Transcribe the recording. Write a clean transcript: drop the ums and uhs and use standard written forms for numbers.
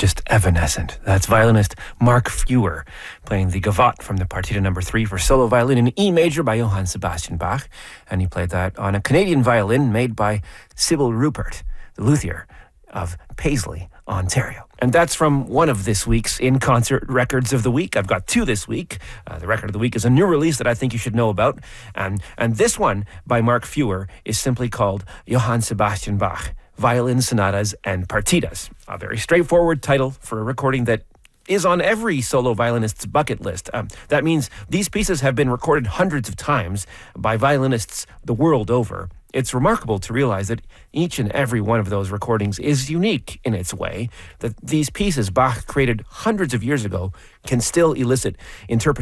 just evanescent. That's violinist Mark Feuer playing the Gavotte from the Partita No. 3 for solo violin in E major by Johann Sebastian Bach. And he played that on a Canadian violin made by Sybil Rupert, the luthier of Paisley, Ontario. And that's from one of this week's in-concert records of the week. I've got two this week. The record of the week is a new release that I think you should know about. And this one by Mark Feuer is simply called Johann Sebastian Bach, Violin Sonatas and Partitas. A very straightforward title for a recording that is on every solo violinist's bucket list. That means these pieces have been recorded hundreds of times by violinists the world over. It's remarkable to realize that each and every one of those recordings is unique in its way, that these pieces Bach created hundreds of years ago can still elicit interpretations